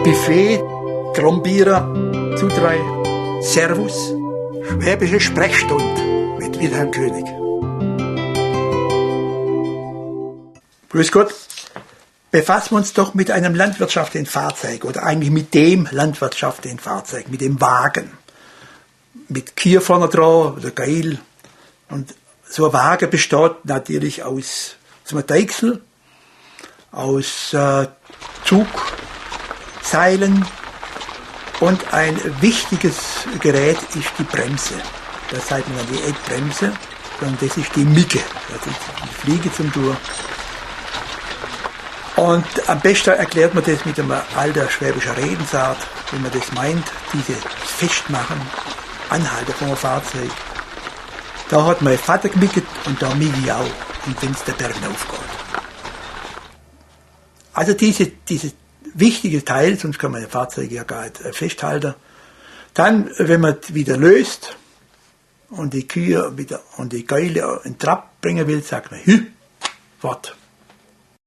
Buffet, Grombierer, Zudrei, Servus, Schwäbische Sprechstunde mit Wilhelm König. Grüß Gott. Befassen wir uns doch mit einem landwirtschaftlichen Fahrzeug oder eigentlich mit dem landwirtschaftlichen Fahrzeug, mit dem Wagen. Mit Kier vorne dran oder Geil. Und so ein Wagen besteht natürlich aus einem Deichsel, aus Zugseilen und ein wichtiges Gerät ist die Bremse. Das sagt man dann die Eckbremse, und das ist die Micke, das ist die Fliege zum Durch. Und am besten erklärt man das mit einem alten schwäbischen Redensart, wenn man das meint, diese Festmachen, Anhalten von einem Fahrzeug. Da hat mein Vater gemickt und da micke ich auch, und wenn es der Berg aufgeht. Also diese wichtige Teil, sonst kann man ein Fahrzeug ja gar nicht festhalten. Dann, wenn man wieder löst und die Kühe wieder und die Geile in Trab bringen will, sagt man, wart.